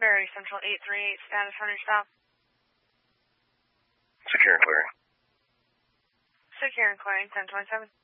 Barry Central 838, status on your stop. Secure and clearing. Secure and clearing, 1027.